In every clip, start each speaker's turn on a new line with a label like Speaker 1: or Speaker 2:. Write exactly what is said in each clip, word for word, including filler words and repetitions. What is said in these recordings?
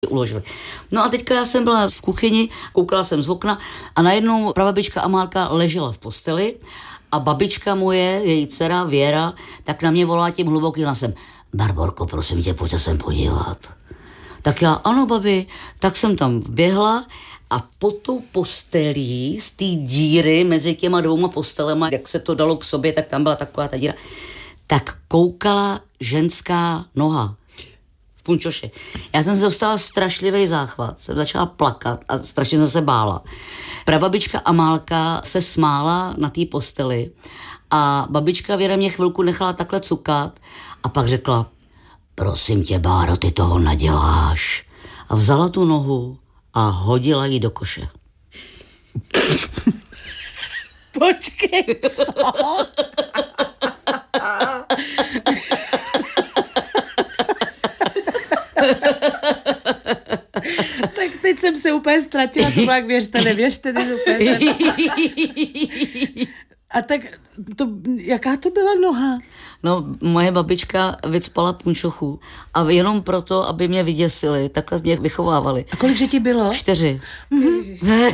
Speaker 1: uložili. No a teďka já jsem byla v kuchyni, koukala jsem z okna a najednou prababička Amálka ležela v posteli a babička moje, její dcera Věra, tak na mě volá tím hlubokým hlasem: Barborko, prosím tě, pojď se sem podívat. Tak já, ano babi, tak jsem tam vběhla a pod tou postelí z té díry mezi těma dvouma postelema, jak se to dalo k sobě, tak tam byla taková ta díra, tak koukala ženská noha v punčoši. Já jsem se dostala strašlivý záchvat, jsem začala plakat a strašně jsem se bála. Prababička Amálka se smála na té posteli a babička Věra mě chvilku nechala takhle cukat a pak řekla: prosím tě, Báro, ty toho naděláš. A vzala tu nohu a hodila ji do koše.
Speaker 2: Počkej, co? Tak teď jsem se úplně ztratila, to bylo jak věřte, nevěřte, teď úplně jsem... A tak, to, jaká to byla noha?
Speaker 1: No, moje babička vycpala punčochu a jenom proto, aby mě vyděsili, takhle mě vychovávali.
Speaker 2: A kolik že ti bylo?
Speaker 1: Čtyři.
Speaker 2: Mm-hmm.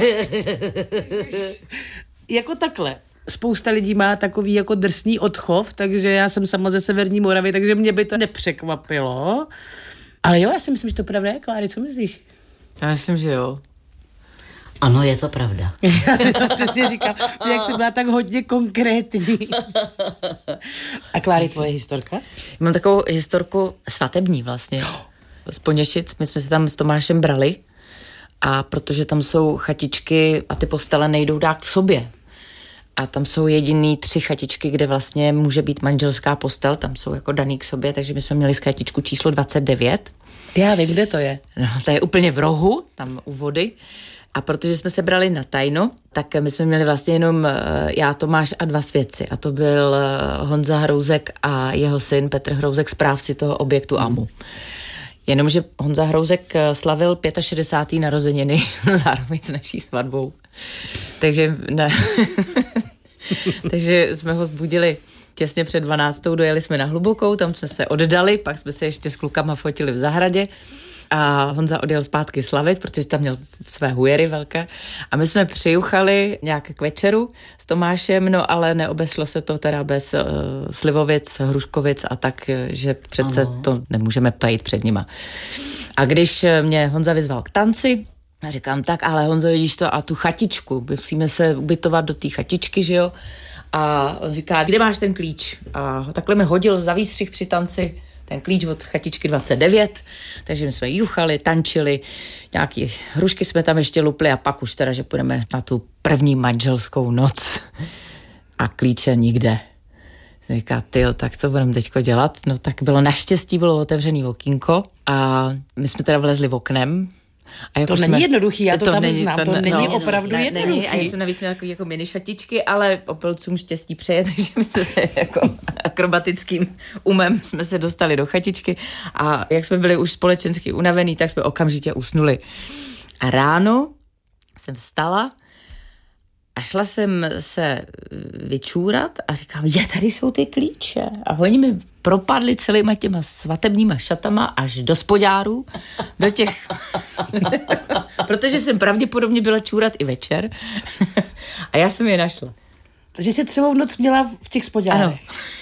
Speaker 2: Jako takhle. Spousta lidí má takový jako drsný odchov, takže já jsem sama ze Severní Moravy, takže mě by to nepřekvapilo. Ale jo, já si myslím, že to pravda je, Kláry, co myslíš?
Speaker 3: Já myslím, že jo.
Speaker 1: Ano, je to pravda.
Speaker 2: Já to přesně říkám, jak jsi byla tak hodně konkrétní. A Kláry, tvoje historka?
Speaker 3: Mám takovou historku svatební vlastně. Z Poněšic. My jsme se tam s Tomášem brali a protože tam jsou chatičky a ty postele nejdou dát k sobě. A tam jsou jediný tři chatičky, kde vlastně může být manželská postel, tam jsou jako daný k sobě, takže my jsme měli chatičku číslo dvacet devět.
Speaker 2: Já vím, kde to je.
Speaker 3: No, to je úplně v rohu, tam u vody. A protože jsme se brali na tajno, tak my jsme měli vlastně jenom já, Tomáš a dva svědci. A to byl Honza Hrouzek a jeho syn Petr Hrouzek, správci toho objektu A M U. Jenomže Honza Hrouzek slavil šedesátý páté narozeniny zároveň s naší svatbou. Takže ne. Takže jsme ho zbudili těsně před dvanáctou, dojeli jsme na Hlubokou, tam jsme se oddali, pak jsme se ještě s klukama fotili v zahradě a Honza odjel zpátky slavit, protože tam měl své hujery velké a my jsme přijuchali nějak k večeru s Tomášem, no ale neobešlo se to teda bez uh, slivovic, hruškovic a tak, že přece ano. To nemůžeme tajit před nima. A když mě Honza vyzval k tanci, a říkám, tak ale Honzo, vidíš to, a tu chatičku, musíme se ubytovat do té chatičky, že jo? A on říká, kde máš ten klíč? A takhle mi hodil za výstřih při tanci ten klíč od chatičky dvacet devět, takže my jsme juchali, tančili, nějaký hrušky jsme tam ještě lupli a pak už teda, že půjdeme na tu první manželskou noc a klíče nikde. Říká, tyjo, tak co budeme teďko dělat? No tak bylo naštěstí, bylo otevřený okýnko a my jsme teda vlezli v oknem. A jako
Speaker 2: to
Speaker 3: jsme,
Speaker 2: není jednoduchý, já to, to tam
Speaker 3: není,
Speaker 2: znám, to, to není no, opravdu ne, jednoduchý. Není, a jsou navíc takový jako mini šatičky, ale opelcům štěstí přeje, takže my jsme se jako akrobatickým umem jsme se dostali do chatičky a jak jsme byli už společensky unavený, tak jsme okamžitě usnuli. A ráno jsem vstala a šla jsem se vyčůrat a říkám, je, tady jsou ty klíče. A oni mi propadli celýma těma svatebníma šatama až do spodňárů, do těch... Protože jsem pravděpodobně byla čůrat i večer. A já jsem je našla. Takže jsi celou noc měla v těch spodňárech.
Speaker 3: Ano.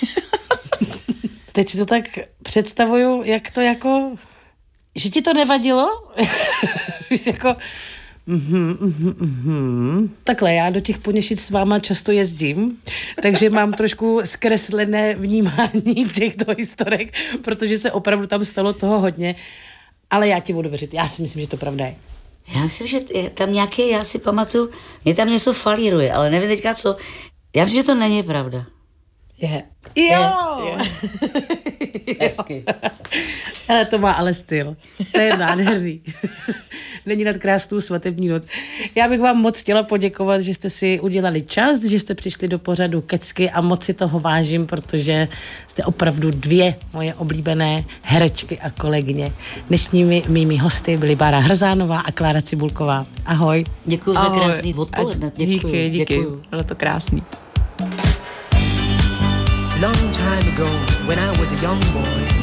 Speaker 2: Teď si to tak představuju, jak to jako... Že ti to nevadilo? jako... Uhum, uhum, uhum. Takhle, já do těch Poněšic s váma často jezdím, takže mám trošku zkreslené vnímání těchto historek, protože se opravdu tam stalo toho hodně, ale já ti budu věřit, já si myslím, že to pravda je.
Speaker 1: Já myslím, že tam nějaké, já si pamatuju, mě tam něco falíruje, ale nevím teďka co, já myslím, že to není pravda.
Speaker 2: Je. Jo!
Speaker 1: Je. Hezky.
Speaker 2: Ale to má ale styl. To je nádherný. Není nad krásnou svatební noc. Já bych vám moc chtěla poděkovat, že jste si udělali čas, že jste přišli do pořadu Kecky a moc si toho vážím, protože jste opravdu dvě moje oblíbené herečky a kolegyně. Dnešními mými hosty byly Bára Hrzánová a Klára Cibulková. Ahoj.
Speaker 1: Děkuji za krásný odpoledne.
Speaker 3: Děkuji, díky, díky. Bylo to krásný.
Speaker 4: Long time ago, when I was a young boy,